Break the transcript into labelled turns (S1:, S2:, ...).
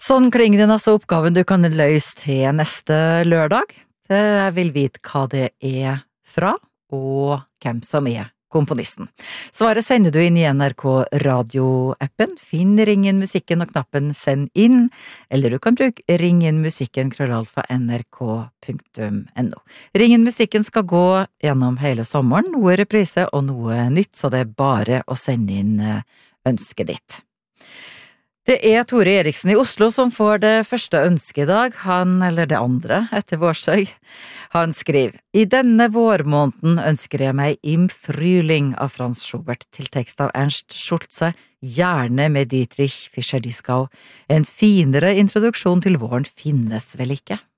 S1: Sånn klinger den altså oppgaven du kan løse til neste lørdag. Jeg vil vite hva det er fra, og hvem som er komponisten. Svaret sender du inn i NRK Radio-appen. Finn Ring inn musikken og knappen Send inn, eller du kan bruke Ring inn musikken @nrk.no. Ring inn musikken skal gå gjennom hele sommeren, noe reprise og noe nytt, så det er bare å sende inn ønsket ditt. Det er Tore Eriksen i Oslo som får det første ønsket i dag, han eller det andre etter Vårsøy. Han skriver: I denne vårmåneden ønsker jeg meg Im Frühling av Franz Schubert til tekst av Ernst Schulze, gjerne med Dietrich Fischer-Dieskau. En finere introduksjon til våren finnes vel ikke?